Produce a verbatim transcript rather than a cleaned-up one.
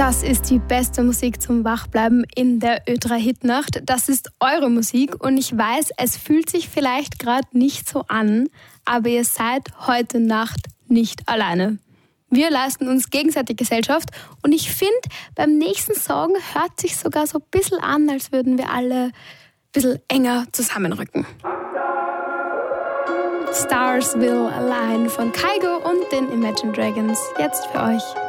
Das ist die beste Musik zum Wachbleiben in der Ö drei Hitnacht. Das ist eure Musik und ich weiß, es fühlt sich vielleicht gerade nicht so an, aber ihr seid heute Nacht nicht alleine. Wir leisten uns gegenseitig Gesellschaft und ich finde, beim nächsten Song hört sich sogar so ein bisschen an, als würden wir alle ein bisschen enger zusammenrücken. Stars Will Align von Kygo und den Imagine Dragons. Jetzt für euch.